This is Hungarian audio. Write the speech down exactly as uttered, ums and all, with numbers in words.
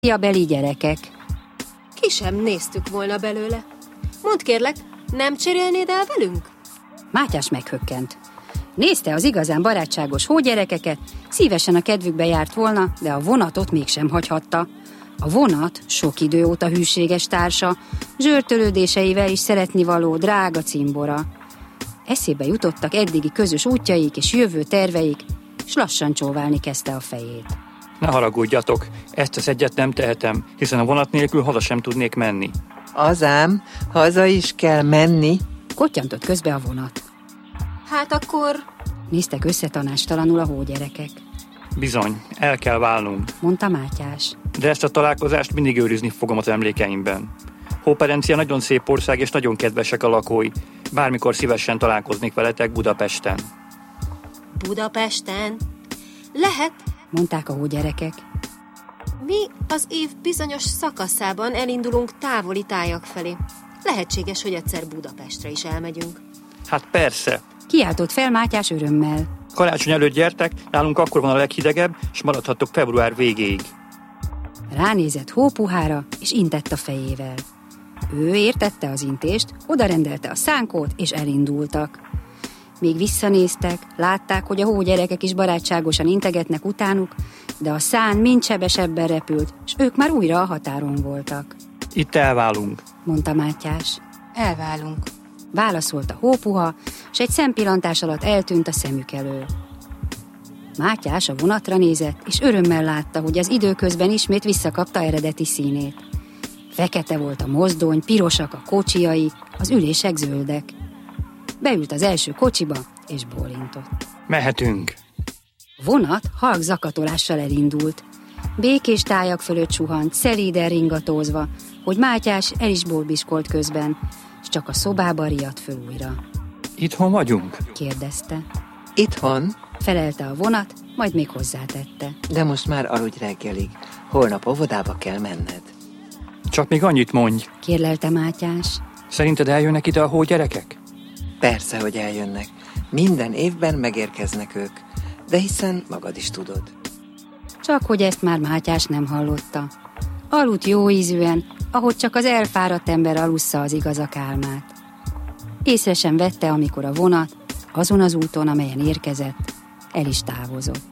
A beli gyerekek. Ki sem néztük volna belőle. Mondd kérlek, nem cserélnéd el velünk? Mátyás meghökkent. Nézte az igazán barátságos hógyerekeket, szívesen a kedvükbe járt volna, de a vonatot mégsem hagyhatta. A vonat sok idő óta hűséges társa, zsörtölődéseivel is szeretnivaló drága cimbora. Eszébe jutottak eddigi közös útjaik és jövő terveik, s lassan csóválni kezdte a fejét. Ne haragudjatok, ezt az egyet nem tehetem, hiszen a vonat nélkül haza sem tudnék menni. Azám, haza is kell menni. Kottyantott közbe a vonat. Hát akkor... Néztek összetanástalanul a hógyerekek. Bizony, el kell válnunk, mondta Mátyás. De ezt a találkozást mindig őrizni fogom az emlékeimben. Hóperencia nagyon szép ország, és nagyon kedvesek a lakói. Bármikor szívesen találkoznék veletek Budapesten. Budapesten? Lehet, mondták a hógyerekek. Mi az év bizonyos szakaszában elindulunk távoli tájak felé. Lehetséges, hogy egyszer Budapestre is elmegyünk. Hát persze. Kiáltott fel Mátyás örömmel. Karácsony előtt gyertek, nálunk akkor van a leghidegebb, és maradhattok február végéig. Ránézett hópuhára, és intett a fejével. Ő értette az intést, odarendelte a szánkót, és elindultak. Még visszanéztek, látták, hogy a hógyerekek is barátságosan integetnek utánuk, de a szán mind sebesebben repült, és ők már újra a határon voltak. Itt elválunk, mondta Mátyás. Elválunk, válaszolt a hópuha, s egy szempillantás alatt eltűnt a szemük elől. Mátyás a vonatra nézett, és örömmel látta, hogy az időközben ismét visszakapta eredeti színét. Fekete volt a mozdony, pirosak a kocsiai, az ülések zöldek. Beült az első kocsiba, és bólintott. Mehetünk. Vonat halk zakatolással elindult. Békés tájak fölött suhant, szelíden ringatózva, hogy Mátyás el is bolbiskolt közben, és csak a szobába riadt föl újra. Itthon vagyunk? kérdezte. Itthon? Felelte a vonat, majd még hozzátette. De most már aludj reggelig. Holnap óvodába kell menned. Csak még annyit mondj, kérlelte Mátyás. Szerinted eljönnek ide a hógyerekek? Persze, hogy eljönnek. Minden évben megérkeznek ők. De hiszen magad is tudod. Csak hogy ezt már Mátyás nem hallotta. Aludt jó ízűen, ahogy csak az elfáradt ember alussza az igazak álmát. Észre sem vette, amikor a vonat azon az úton, amelyen érkezett, el is távozott.